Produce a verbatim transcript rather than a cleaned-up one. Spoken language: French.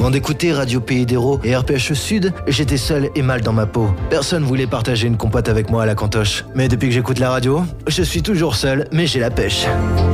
Avant d'écouter Radio Pays d'Hérault et R P H Sud, j'étais seul et mal dans ma peau. Personne voulait partager une compote avec moi à la cantoche. Mais depuis que j'écoute la radio, je suis toujours seul, mais j'ai la pêche.